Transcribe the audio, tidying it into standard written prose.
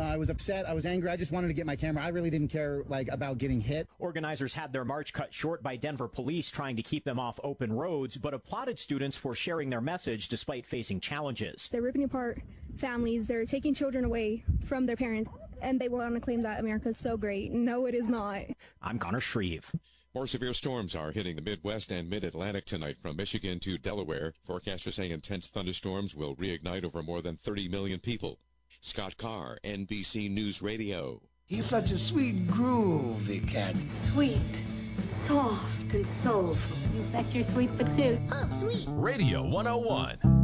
I was upset. I was angry. I just wanted to get my camera. I really didn't care about getting hit. Organizers had their march cut short by Denver police trying to keep them off open roads, but applauded students for sharing their message despite facing challenges. They're ripping apart families. They're taking children away from their parents, and they want to claim that America is so great. No, it is not. I'm Connor Shreve. More severe storms are hitting the Midwest and Mid-Atlantic tonight from Michigan to Delaware. Forecasters saying intense thunderstorms will reignite over more than 30 million people. Scott Carr, NBC News Radio. He's such a sweet, groovy cat. Sweet, soft, and soulful. You bet you're sweet, but too. Oh, sweet. Radio 101.